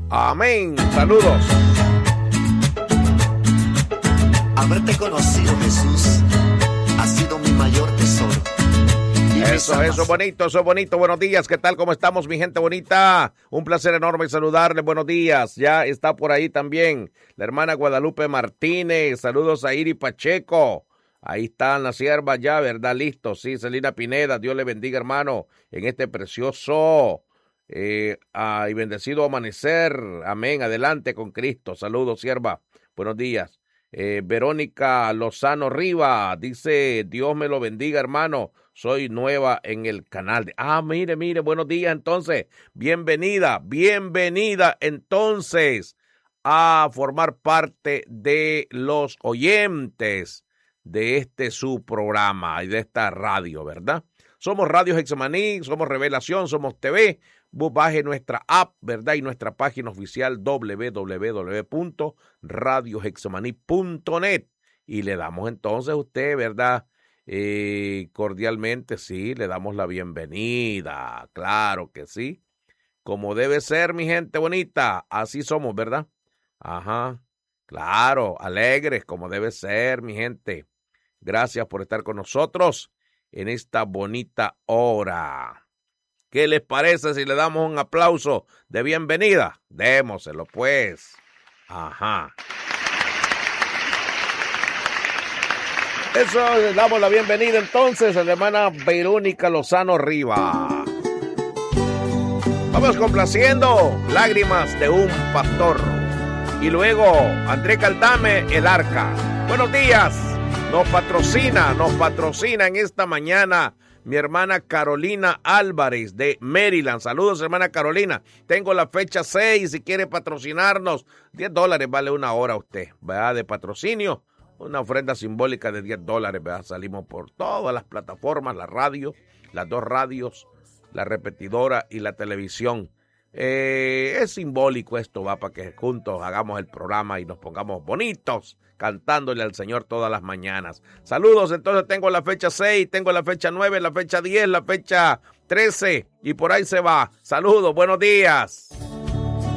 Amén. Saludos. Haberte conocido, Jesús, ha sido mi mayor tesoro. Eso es bonito. Buenos días, ¿qué tal? ¿Cómo estamos, mi gente bonita? Un placer enorme saludarles, buenos días. Ya está por ahí también la hermana Guadalupe Martínez. Saludos a Iri Pacheco. Ahí están las siervas ya, ¿verdad? Listo, sí, Celina Pineda, Dios le bendiga, hermano, en este precioso y bendecido amanecer. Amén, adelante con Cristo. Saludos, sierva, buenos días. Verónica Lozano Riva dice, Dios me lo bendiga, hermano, soy nueva en el canal. Mire, buenos días entonces, bienvenida entonces a formar parte de los oyentes de su programa y de esta radio, ¿verdad? Somos Radio Getsemaní, somos Revelación, somos TV. Baje nuestra app, ¿verdad? Y nuestra página oficial www.radiogetsemaní.net y le damos entonces a usted, ¿verdad? Cordialmente, sí, le damos la bienvenida, claro que sí, como debe ser, mi gente bonita, así somos, ¿verdad? Ajá, claro, alegres, como debe ser, mi gente. Gracias por estar con nosotros en esta bonita hora. ¿Qué les parece si le damos un aplauso de bienvenida? Démoselo, pues. Ajá. Eso, le damos la bienvenida entonces a la hermana Verónica Lozano Riva. Vamos complaciendo Lágrimas de un Pastor. Y luego, André Caldame, El Arca. Buenos días. Nos patrocina en esta mañana mi hermana Carolina Álvarez de Maryland. Saludos, hermana Carolina. Tengo la fecha 6, si quiere patrocinarnos. $10 vale una hora a usted, ¿verdad? De patrocinio. Una ofrenda simbólica de $10, ¿verdad? Salimos por todas las plataformas, la radio, las 2 radios, la repetidora y la televisión. Es simbólico esto, va, para que juntos hagamos el programa y nos pongamos bonitos cantándole al Señor todas las mañanas. Saludos, entonces tengo la fecha 6, tengo la fecha 9, la fecha 10, la fecha 13 y por ahí se va. Saludos, buenos días.